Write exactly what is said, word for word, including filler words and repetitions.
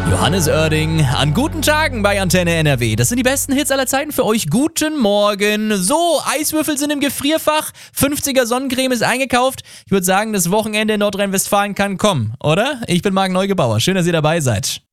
Johannes Oerding an guten Tagen bei Antenne N R W. Das sind die besten Hits aller Zeiten für euch. Guten Morgen. So, Eiswürfel sind im Gefrierfach, fünfziger Sonnencreme ist eingekauft. Ich würde sagen, das Wochenende in Nordrhein-Westfalen kann kommen, oder? Ich bin Marc Neugebauer. Schön, dass ihr dabei seid.